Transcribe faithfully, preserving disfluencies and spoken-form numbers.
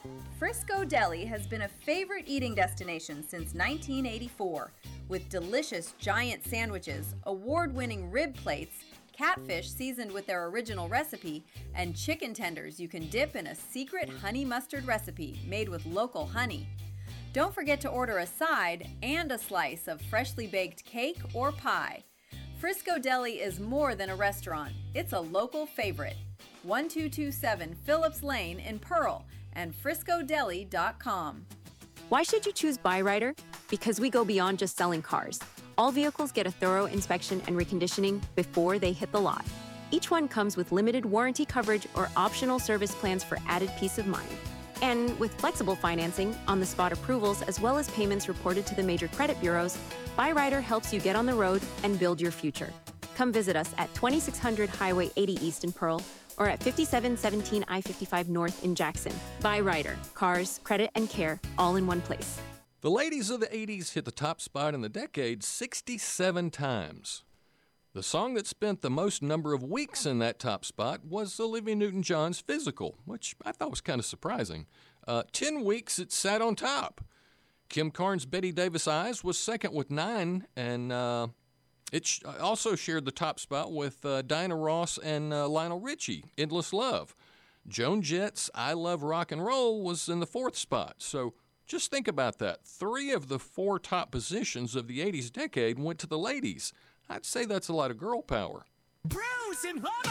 Frisco Deli has been a favorite eating destination since nineteen eighty-four, with delicious giant sandwiches, award-winning rib plates, catfish seasoned with their original recipe, and chicken tenders you can dip in a secret honey mustard recipe made with local honey. Don't forget to order a side and a slice of freshly baked cake or pie. Frisco Deli is more than a restaurant, it's a local favorite. twelve twenty-seven Phillips Lane in Pearl and frisco deli dot com. Why should you choose Byrider? Because we go beyond just selling cars. All vehicles get a thorough inspection and reconditioning before they hit the lot. Each one comes with limited warranty coverage or optional service plans for added peace of mind. And with flexible financing, on-the-spot approvals, as well as payments reported to the major credit bureaus, Byrider helps you get on the road and build your future. Come visit us at twenty-six hundred Highway eighty East in Pearl or at fifty-seven seventeen I fifty-five North in Jackson. Byrider, cars, credit, and care, all in one place. The ladies of the eighties hit the top spot in the decade sixty-seven times. The song that spent the most number of weeks in that top spot was Olivia Newton-John's Physical, which I thought was kind of surprising. Uh, ten weeks it sat on top. Kim Carnes' Betty Davis Eyes was second with nine, and uh, it sh- also shared the top spot with uh, Diana Ross and uh, Lionel Richie, Endless Love. Joan Jett's I Love Rock and Roll was in the fourth spot. So just think about that. Three of the four top positions of the eighties decade went to the ladies. I'd say that's a lot of girl power. Bruce and